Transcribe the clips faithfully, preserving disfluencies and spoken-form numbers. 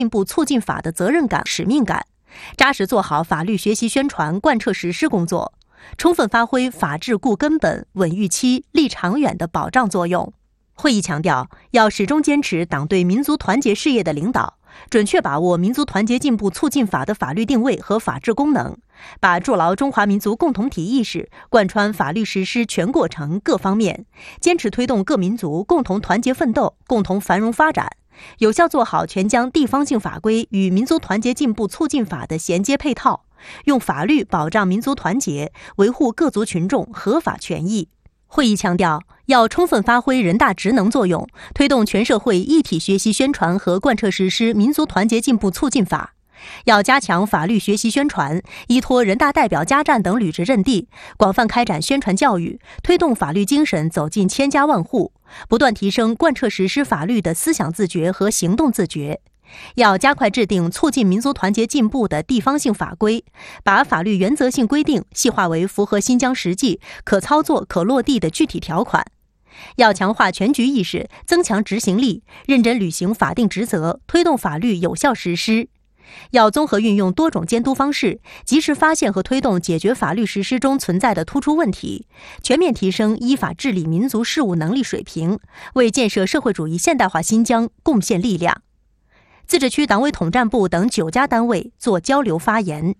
进步促进法的责任感、使命感，扎实做好法律学习宣传、贯彻实施工作，充分发挥法治固根本、稳预期、立长远的保障作用。会议强调，要始终坚持党对民族团结事业的领导，准确把握民族团结进步促进法的法律定位和法治功能，把筑牢中华民族共同体意识贯穿法律实施全过程各方面，坚持推动各民族共同团结奋斗、共同繁荣发展，有效做好全疆地方性法规与民族团结进步促进法的衔接配套，用法律保障民族团结，维护各族群众合法权益。会议强调，要充分发挥人大职能作用，推动全社会一体学习宣传和贯彻实施民族团结进步促进法。要加强法律学习宣传，依托人大代表家站等履职阵地，广泛开展宣传教育，推动法律精神走进千家万户，不断提升贯彻实施法律的思想自觉和行动自觉。要加快制定促进民族团结进步的地方性法规，把法律原则性规定细化为符合新疆实际、可操作、可落地的具体条款。要强化全局意识，增强执行力，认真履行法定职责，推动法律有效实施。要综合运用多种监督方式，及时发现和推动解决法律实施中存在的突出问题，全面提升依法治理民族事务能力水平，为建设社会主义现代化新疆贡献力量。自治区党委统战部等九家单位做交流发言。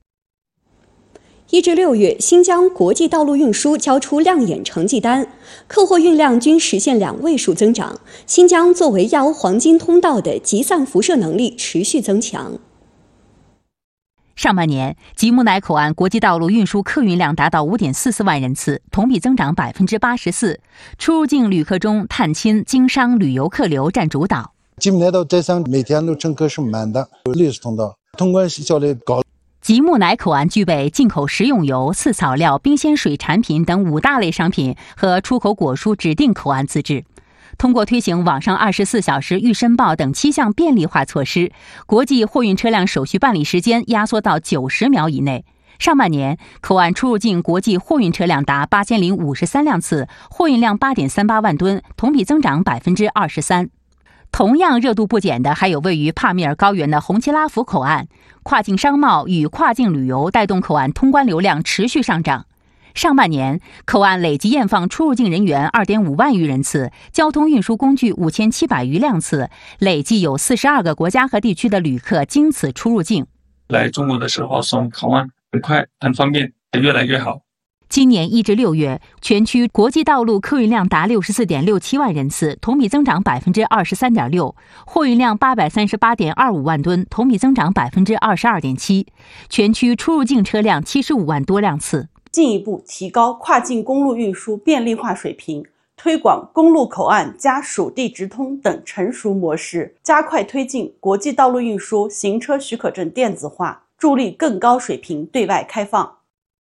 一至六月，新疆国际道路运输交出亮眼成绩单，客货运量均实现两位数增长。新疆作为亚欧黄金通道的集散辐射能力持续增强。 上半年，吉木乃口岸国际道路运输客运量达到 五点四四万人次，同比增长 百分之八十四。出入境旅客中，探亲、经商、旅游客流占主导。 吉木乃到寨上每天的乘客是满的，历史通道通关效率高。 吉木乃口岸具备进口食用油、饲草料、冰鲜水产品等五大类商品和出口果蔬指定口岸资质。通过推行网上二十四小时预申报等七项便利化措施，国际货运车辆手续办理时间压缩到九十秒以内。上半年，口岸出入境国际货运车辆达八千零五十三辆次，货运量 八点三八万吨，同比增长 百分之二十三。同样热度不减的还有位于帕米尔高原的红旗拉福口岸，跨境商贸与跨境旅游带动口岸通关流量持续上涨。上半年，口岸累计验放出入境人员 二点五万余人次，交通运输工具五千七百余辆次，累计有四十二个国家和地区的旅客经此出入境。 来中国的时候从口岸很快很方便，越来越好。 今年一至六月，全区国际道路客运量达 六十四点六七万人次，同比增长 百分之二十三点六， 货运量 八百三十八点二五万吨，同比增长 百分之二十二点七， 全区出入境车辆七十五万多辆次。 进一步提高跨境公路运输便利化水平，推广公路口岸加属地直通等成熟模式，加快推进国际道路运输行车许可证电子化，助力更高水平对外开放。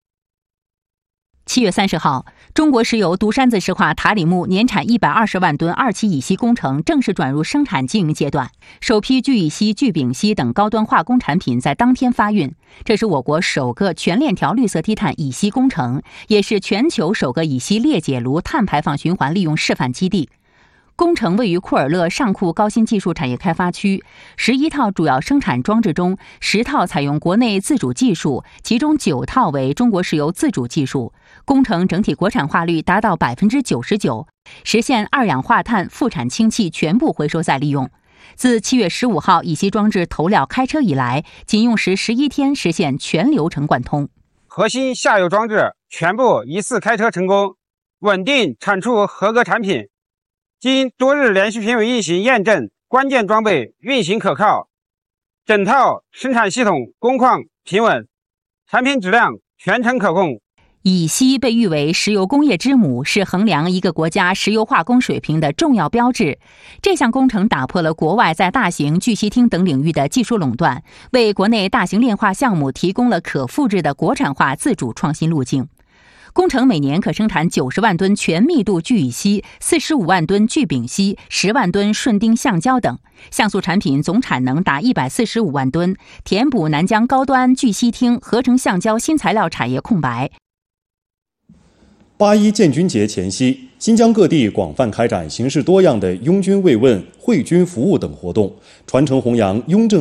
七月三十号，中国石油独山子石化塔里木年产一百二十万吨二期乙烯工程正式转入生产经营阶段，首批聚乙烯、聚丙烯等高端化工产品在当天发运。这是我国首个全链条绿色低碳乙烯工程，也是全球首个乙烯裂解炉碳排放循环利用示范基地。工程位于库尔勒上库高新技术产业开发区，十一套主要生产装置中，十套采用国内自主技术，其中九套为中国石油自主技术。工程整体国产化率达到 百分之九十九， 实现二氧化碳副产氢气全部回收再利用。自七月十五号乙烯装置投料开车以来，仅用时十一天实现全流程贯通。 核心下游装置全部一次开车成功，稳定产出合格产品。经多日连续平稳运行验证，关键装备运行可靠，整套生产系统工况平稳，产品质量全程可控。 乙烯被誉为石油工业之母，是衡量一个国家石油化工水平的重要标志。这项工程打破了国外在大型聚烯烃等领域的技术垄断，为国内大型炼化项目提供了可复制的国产化自主创新路径。工程每年可生产九十万吨全密度聚乙烯、四十五万吨聚丙烯、十万吨顺丁橡胶等像素产品，总产能达一百四十五万吨，填补南疆高端聚烯烃合成橡胶新材料产业空白。 八一建军节前夕，新疆各地广泛开展形式多样的拥军慰问、会军服务等活动，传承弘扬雍正